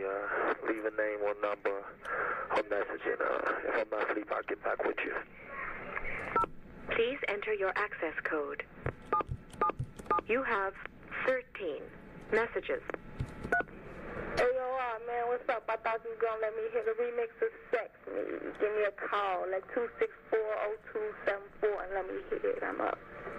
leave a name or number or message, and if I'm not asleep, I'll get back with you. Please enter your access code. You have 13 messages. AOR, man, what's up? I thought you were going to let me hear the remix of Sex Me. Give me a call, like 264-0274, and let me hear it. I'm up.